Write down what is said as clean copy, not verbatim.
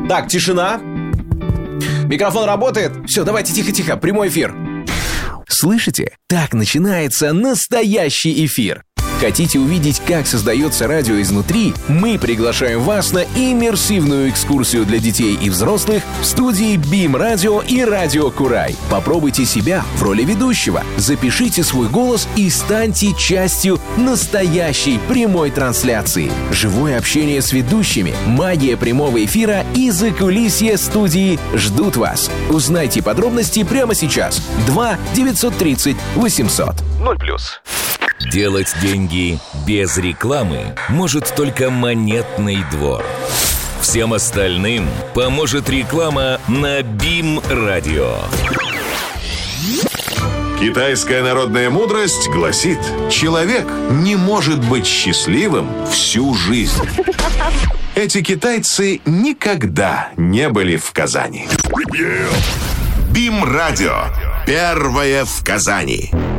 Так, тишина. Микрофон работает. Все, давайте тихо-тихо, прямой эфир. Слышите? Так начинается настоящий эфир. Хотите увидеть, как создается радио изнутри? Мы приглашаем вас на иммерсивную экскурсию для детей и взрослых в студии BIM Radio и Радио Курай. Попробуйте себя в роли ведущего, запишите свой голос и станьте частью настоящей прямой трансляции. Живое общение с ведущими, магия прямого эфира и закулисье студии ждут вас. Узнайте подробности прямо сейчас. 2-930-800. 0+. Делать деньги без рекламы может только Монетный двор. Всем остальным поможет реклама на BIM Radio. Китайская народная мудрость гласит: человек не может быть счастливым всю жизнь. Эти китайцы никогда не были в Казани. BIM Radio. Первое в Казани.